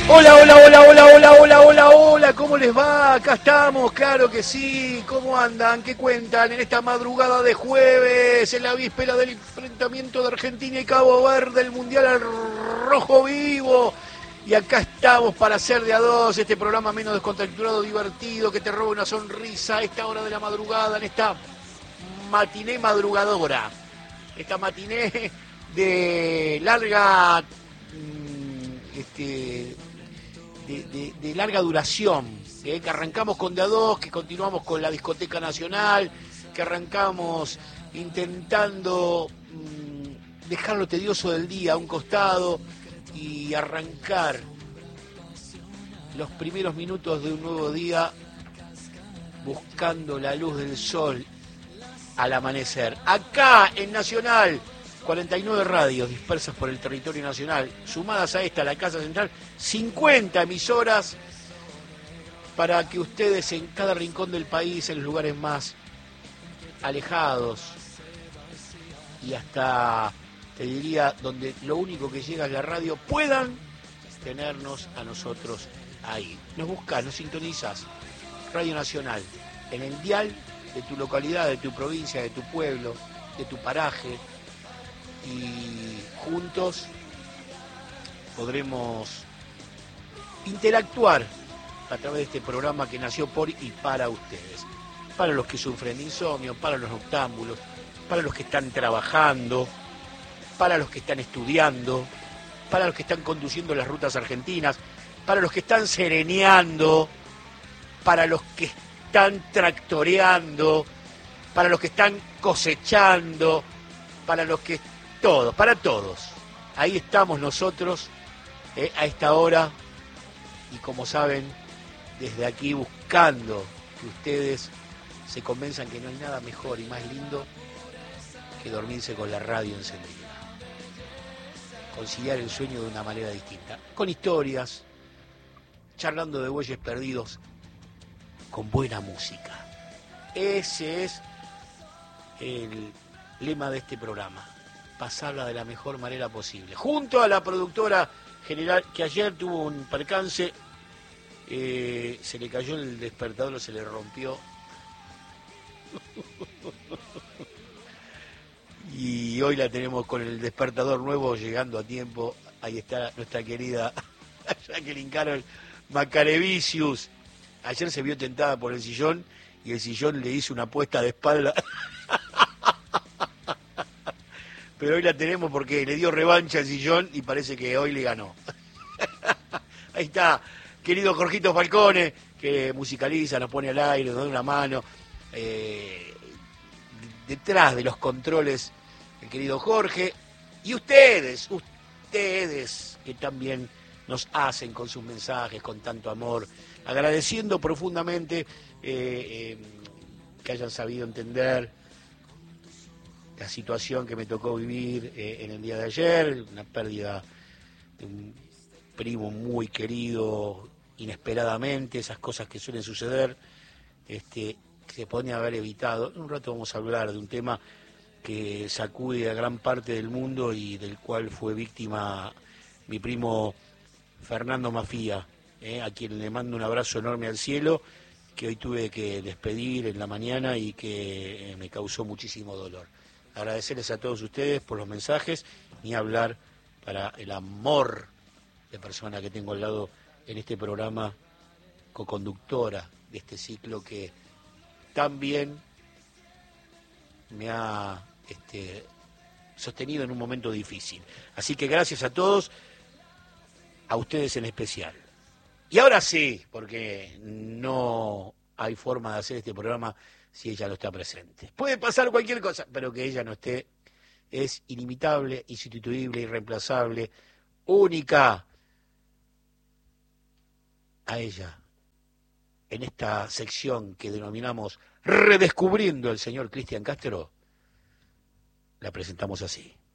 Hola, hola, hola, hola, hola, hola, hola, hola, ¿cómo les va? Acá estamos, claro que sí. ¿Cómo andan? ¿Qué cuentan en esta madrugada de jueves, en la víspera del enfrentamiento de Argentina y Cabo Verde, el Mundial al Rojo Vivo? Y acá estamos para hacer de a dos este programa menos descontracturado, divertido, que te roba una sonrisa a esta hora de la madrugada, en esta matiné madrugadora. Esta matiné de larga... de larga duración, que arrancamos con de a dos, que continuamos con la discoteca nacional, que arrancamos intentando dejar lo tedioso del día a un costado y arrancar los primeros minutos de un nuevo día buscando la luz del sol al amanecer. Acá en Nacional, 49 radios dispersas por el territorio nacional, sumadas a esta, la Casa Central, 50 emisoras para que ustedes en cada rincón del país, en los lugares más alejados y hasta, te diría, donde lo único que llega es la radio, puedan tenernos a nosotros ahí. Nos buscas, nos sintonizas, Radio Nacional, en el dial de tu localidad, de tu provincia, de tu pueblo, de tu paraje, y juntos podremos interactuar a través de este programa que nació por y para ustedes, para los que sufren de insomnio, para los noctámbulos, para los que están trabajando, para los que están estudiando, para los que están conduciendo las rutas argentinas, para los que están sereneando, para los que están tractoreando, para los que están cosechando, para los que... todos, para todos. Ahí estamos nosotros a esta hora y como saben, desde aquí buscando que ustedes se convenzan que no hay nada mejor y más lindo que dormirse con la radio encendida. Conciliar el sueño de una manera distinta, con historias, charlando de bueyes perdidos, con buena música. Ese es el lema de este programa, pasarla de la mejor manera posible. Junto a la productora general, que ayer tuvo un percance, se le cayó el despertador, se le rompió. Y hoy la tenemos con el despertador nuevo, llegando a tiempo. Ahí está nuestra querida Jacqueline Carol Macarevicius. Ayer se vio tentada por el sillón y el sillón le hizo una puesta de espalda. Pero hoy la tenemos porque le dio revancha al sillón y parece que hoy le ganó. Ahí está, querido Jorgito Falcone, que musicaliza, nos pone al aire, nos da una mano. Detrás de los controles, el querido Jorge. Y ustedes que también nos hacen con sus mensajes, con tanto amor. Agradeciendo profundamente que hayan sabido entender la situación que me tocó vivir en el día de ayer, una pérdida de un primo muy querido inesperadamente, esas cosas que suelen suceder, que se podría haber evitado. En un rato vamos a hablar de un tema que sacude a gran parte del mundo y del cual fue víctima mi primo Fernando Mafía, a quien le mando un abrazo enorme al cielo, que hoy tuve que despedir en la mañana y que me causó muchísimo dolor. Agradecerles a todos ustedes por los mensajes, ni hablar para el amor de persona que tengo al lado en este programa, coconductora de este ciclo que tan bien me ha sostenido en un momento difícil. Así que gracias a todos, a ustedes en especial. Y ahora sí, porque no hay forma de hacer este programa si ella no está presente. Puede pasar cualquier cosa, pero que ella no esté es inimitable, insustituible, irreemplazable, única. A ella, en esta sección que denominamos Redescubriendo al señor Cristian Castro, la presentamos así.